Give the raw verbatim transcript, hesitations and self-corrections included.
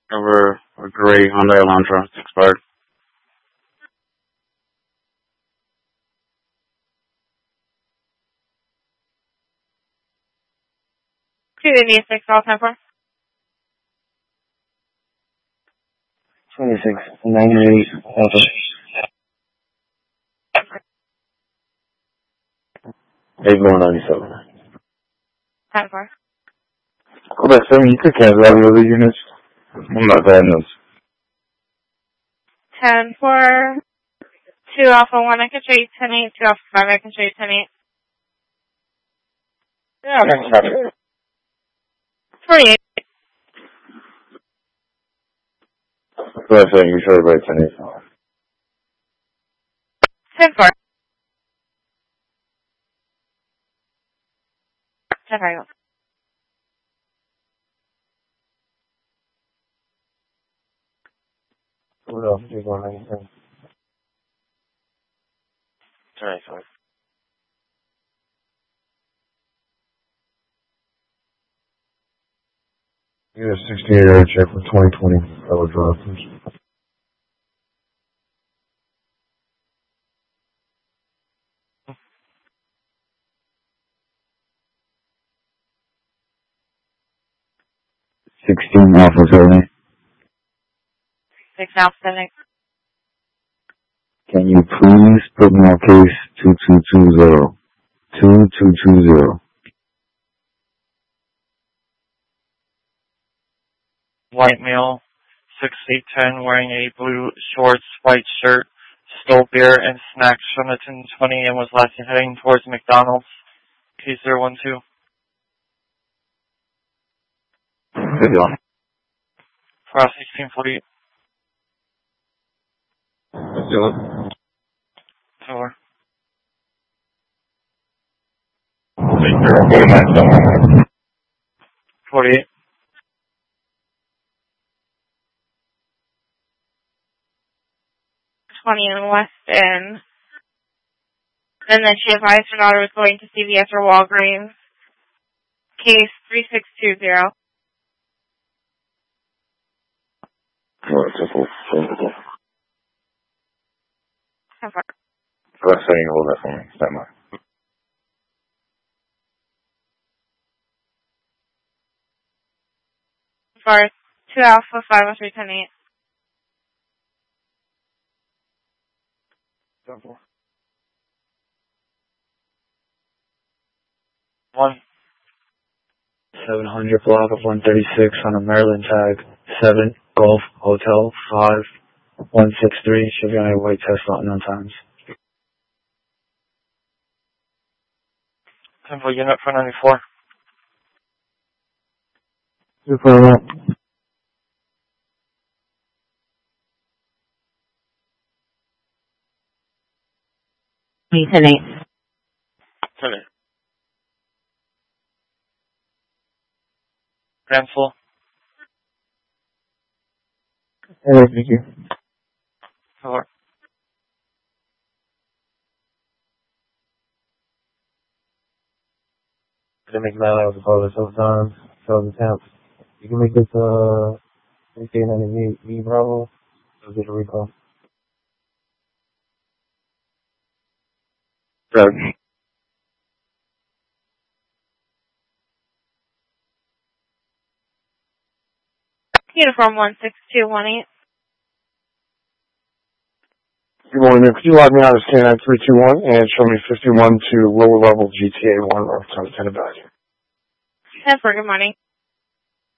Over a gray Hyundai Elantra, it's expired. two eighty-six, all ten four. twenty-six ninety-eight, Alpha. eight more ninety-seven. ten four. Quebec seven, you could cancel out the other units. I'm not bad enough. ten four. two Alpha one, I can show you ten eight. two Alpha five, I can show you ten eight. Yeah, that's not it. forty-eight. Quebec seven, you should have by ten eight. ten four. ten four. What else? You're going anything? Sorry, sorry. You got a sixty-eight hour check for twenty twenty. That would drop. sixteen Alpha seven. six Alpha seven. Can you please put me on case two two two zero? two two two zero. White male, six eight ten, wearing a blue shorts, white shirt, stole beer and snacks from the ten twenty and was last seen heading towards McDonald's. Case zero one two. Good on. Cross sixteen forty-eight. Let's do it. Four. forty-eight. twenty in Weston. And then she advised her daughter was going to C V S or Walgreens. Case three six two zero. Well, it's just a little ten four. Let's say you hold that for me. Stand by. For two Alpha five oh three ten eight. One. seven hundred block of one thirty-six on a Maryland tag. seven Golf Hotel five one six three. Should be on your way test lot nine times. Temple unit four ninety-four. You put it up. ten eight. ten eight. Grand full. Hey, thank you. Four. To make nine hours of all this overtime, so the temp. You can make this, uh, eighteen hundred me, me, Bravo. So get a recall. Right. Uniform one six two one eight. Good morning, could you log me out of K nine three two one and show me fifty-one to lower level G T A one or time ten back? ten four, good morning.